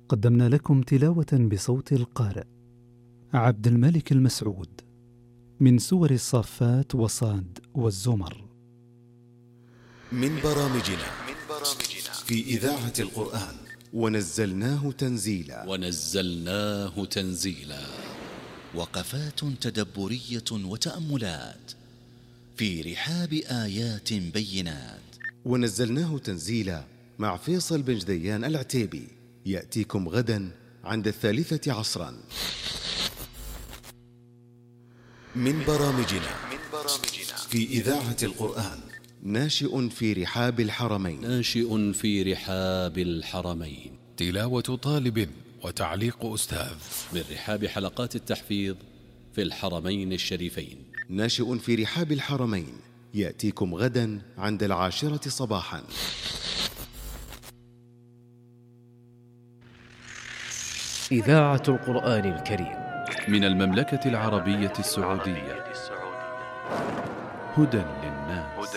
قدمنا لكم تلاوة بصوت القارئ عبد الملك المسعود من سور الصافات وصاد والزمر. من برامجنا في إذاعة القرآن ونزلناه تنزيلا. وقفات تدبرية وتأملات في رحاب آيات بينات. ونزلناه تنزيلا مع فيصل بن جديان العتيبي، يأتيكم غدا عند 3:00 من برامجنا في إذاعة القرآن. ناشئ في رحاب الحرمين. تلاوة طالب وتعليق أستاذ من رحاب حلقات التحفيظ في الحرمين الشريفين. ناشئ في رحاب الحرمين يأتيكم غدا عند 10:00 صباحا. إذاعة القرآن الكريم من المملكة العربية السعودية، هدى للناس.